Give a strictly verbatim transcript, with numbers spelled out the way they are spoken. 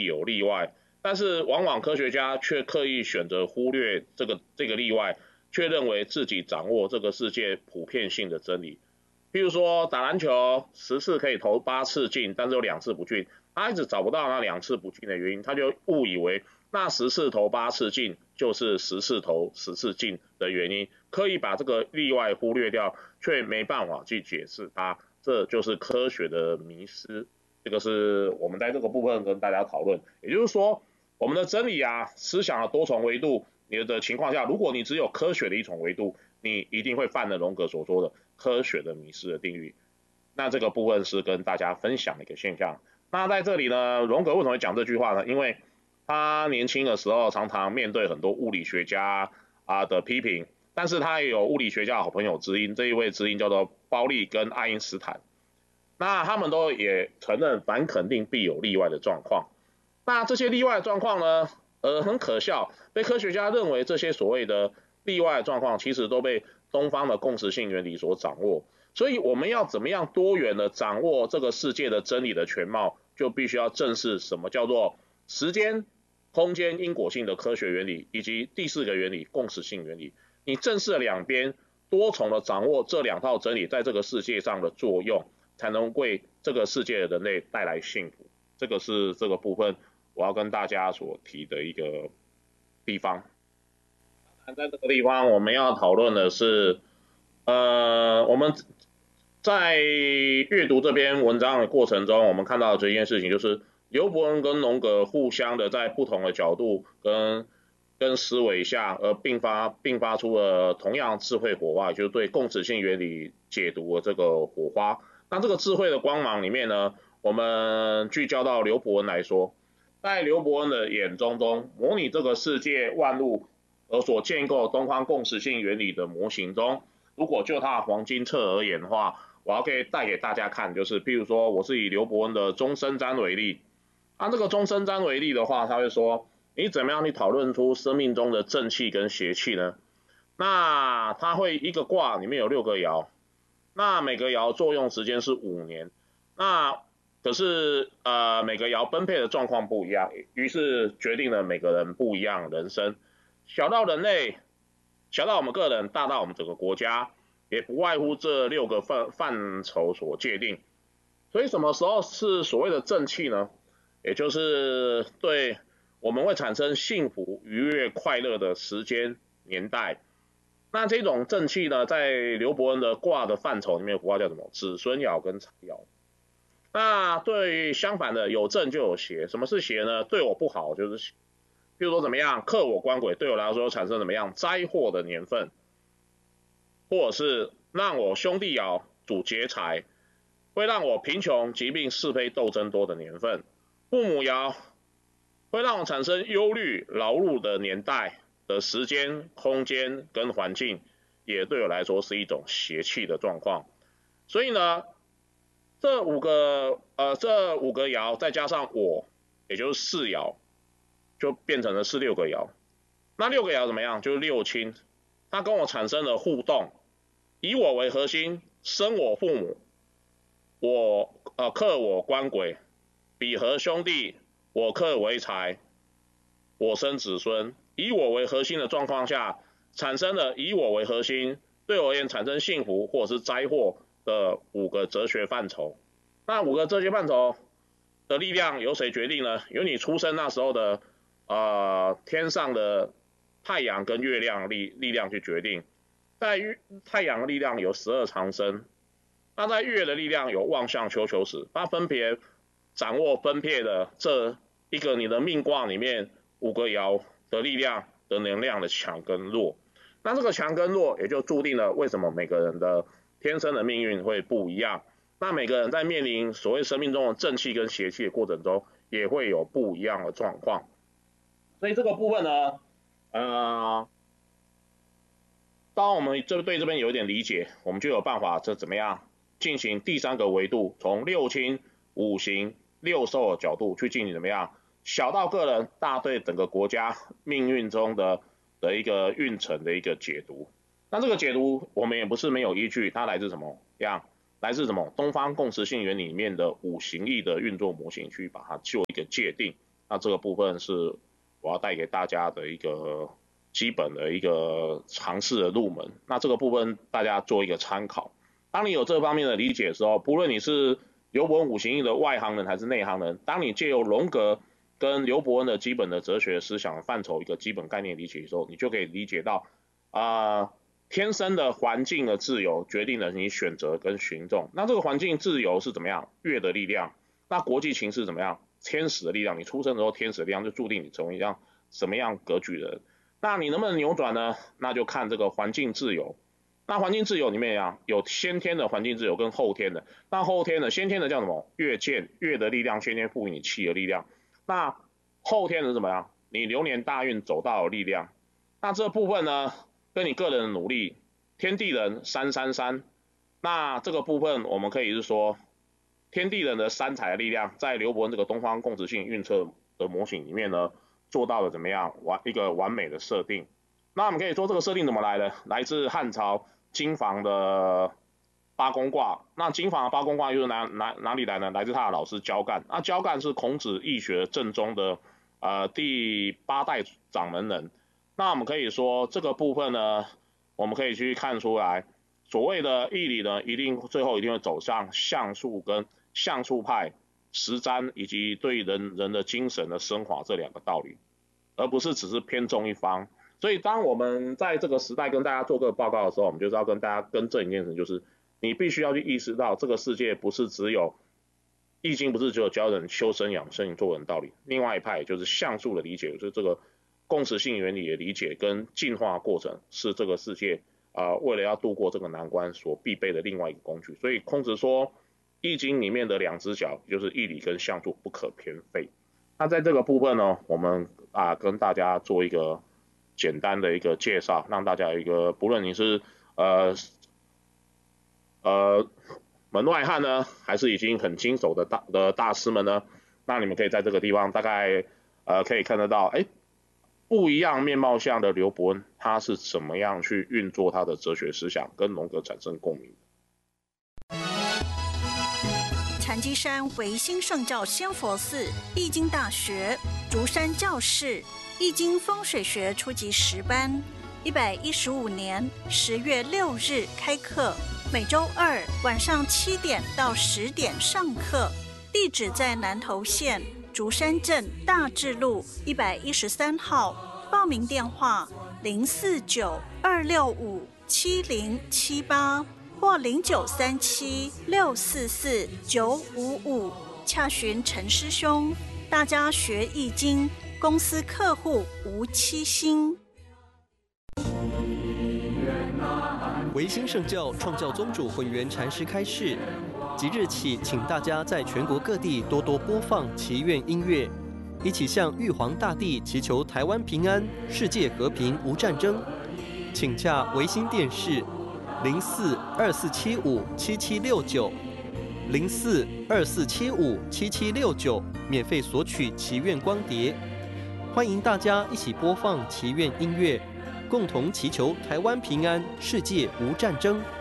必有例外，但是往往科学家却刻意选择忽略这个这个例外，却认为自己掌握这个世界普遍性的真理。譬如说打篮球十次可以投八次进，但是有两次不进，他一直找不到那两次不进的原因，他就误以为那十次投八次进就是十次投十次进的原因，刻意把这个例外忽略掉，却没办法去解释它，这就是科学的迷失。这个是我们在这个部分跟大家讨论，也就是说，我们的真理啊，思想的多重维度，你的情况下，如果你只有科学的一重维度，你一定会犯了荣格所说的科学的迷失的定律。那这个部分是跟大家分享的一个现象。那在这里呢，荣格为什么会讲这句话呢？因为他年轻的时候常常面对很多物理学家啊的批评，但是他也有物理学家的好朋友知音，这一位知音叫做包利跟爱因斯坦。那他们都也承认凡肯定必有例外的状况。那这些例外的状况呢，呃，很可笑，被科学家认为这些所谓的例外的状况，其实都被东方的共识性原理所掌握。所以我们要怎么样多元的掌握这个世界的真理的全貌，就必须要正视什么叫做时间、空间因果性的科学原理，以及第四个原理共识性原理。你正视两边，多重的掌握这两套真理在这个世界上的作用，才能为这个世界的人类带来幸福。这个是这个部分我要跟大家所提的一个地方。在这个地方我们要讨论的是，呃，我们在阅读这篇文章的过程中，我们看到的这件事情就是刘伯恩跟荣格互相的在不同的角度跟跟思维下，而并发并发出了同样智慧火花，就是对共识性原理解读的这个火花。那这个智慧的光芒里面呢，我们聚焦到刘伯恩来说，在刘伯恩的眼中中，模拟这个世界万物而所建构东方共识性原理的模型中，如果就它的黄金册而言的话，我要可以带给大家看，就是譬如说，我是以刘伯恩的终身占为例，按这个终身占为例的话，他会说，你怎么样去讨论出生命中的正气跟邪气呢？那他会一个卦里面有六个爻，那每个爻作用时间是五年，那可是呃每个爻分配的状况不一样，于是决定了每个人不一样人生，小到人类，小到我们个人，大到我们整个国家，也不外乎这六个范范畴所界定。所以什么时候是所谓的正气呢？也就是对我们会产生幸福、愉悦、快乐的时间年代。那这种正气呢，在刘伯恩的卦的范畴里面，卦叫什么？子孙爻跟财爻。那对相反的，有正就有邪。什么是邪呢？对我不好就是，譬如说怎么样，克我官鬼，对我来说产生怎么样灾祸的年份，或者是让我兄弟爻主劫财，会让我贫穷、疾病、是非、斗争多的年份。父母爻会让我产生忧虑、劳碌的年代的时间、空间跟环境，也对我来说是一种邪气的状况。所以呢，这五个呃这五个爻再加上我，也就是四爻，就变成了是六个爻。那六个爻怎么样？就是六亲，它跟我产生了互动，以我为核心，生我父母，我呃克我官鬼，比合兄弟，我克为财，我生子孙，以我为核心的状况下，产生了以我为核心，对我而言产生幸福或者是灾祸的五个哲学范畴。那五个哲学范畴的力量由谁决定呢？由你出生那时候的呃天上的太阳跟月亮力力量去决定。在太阳的力量有十二长生，那在月的力量有望象丘求使，它分别掌握分配的这一个你的命卦里面五个爻的力量的能量的强跟弱。那这个强跟弱也就注定了为什么每个人的天生的命运会不一样。那每个人在面临所谓生命中的正气跟邪气的过程中，也会有不一样的状况。所以这个部分呢，呃，当我们这对这边有一点理解，我们就有办法这怎么样进行第三个维度，从六亲、五行、六兽的角度去进行怎么样，小到个人，大对整个国家命运中的的一个运程的一个解读。那这个解读我们也不是没有依据，它来自什么样？来自什么？东方共识性原理里面的五行力的运作模型去把它做一个界定。 那这个部分是我要带给大家的一个基本的一个尝试的入门。那这个部分大家做一个参考。当你有这方面的理解的时候，不论你是刘伯温五行意的外行人还是内行人，当你借由荣格跟刘伯温的基本的哲学思想范畴一个基本概念理解的时候，你就可以理解到啊、呃，天生的环境的自由决定了你选择跟行动。那这个环境自由是怎么样？月的力量。那国际情势怎么样？天使的力量。你出生的时候，天使的力量就注定你成为一样什么样格局的人。那你能不能扭转呢？那就看这个环境自由。那环境自由里面呀，有先天的环境自由跟后天的。那后天的，先天的叫什么？月剑，月的力量，先天赋予你气的力量。那后天的是怎么样？你流年大运走到的力量。那这部分呢，跟你个人的努力，天地人三三三。那这个部分我们可以是说，天地人的三才的力量，在刘伯温这个东方共识性运测的模型里面呢，做到了怎么样完一个完美的设定。那我们可以说这个设定怎么来的？来自汉朝金房的八宫卦。那金房的八宫卦又是哪哪哪里来呢？来自他的老师焦干。那焦干是孔子易学正宗的呃第八代掌门人。那我们可以说这个部分呢，我们可以去看出来，所谓的义理呢，一定最后一定会走向象数跟象数派、实占以及对人人的精神的升华这两个道理，而不是只是偏重一方。所以当我们在这个时代跟大家做这个报告的时候，我们就是要跟大家更正一件事，就是你必须要去意识到，这个世界不是只有易经，不是只有教人修身养生做人道理。另外一派就是象数的理解，就是这个共识性原理的理解跟进化过程，是这个世界啊、呃、为了要度过这个难关所必备的另外一个工具。所以孔子说，易经里面的两只脚就是义理跟象数不可偏废。那在这个部分呢，我们啊跟大家做一个简单的一个介绍，让大家有一个，不论你是呃呃门外汉呢，还是已经很经手的大的大师们呢，那你们可以在这个地方大概呃可以看得到，哎，不一样面貌下的刘伯温，他是怎么样去运作他的哲学思想，跟荣格产生共鸣。 禅机山维新圣教仙佛寺易经大学竹山教室易经风水学初级十班，一百一十五年十月六日开课，每周二晚上七点到十点上课。地址在南投县竹山镇大智路一百一十三号，报名电话零四九二六五七零七八。或零九三七六四四九五五，洽询陈师兄。大家学易经，公司客户无欺心。 维新圣教创教宗主混元禅师开示，即日起，请大家在全国各地多多播放祈愿音乐，一起向玉皇大帝祈求台湾平安、世界和平无战争。请洽维新电视。零四二四七五七七六九，零四二四七五七七六九，免费索取祈愿光碟。欢迎大家一起播放祈愿音乐，共同祈求台湾平安，世界无战争。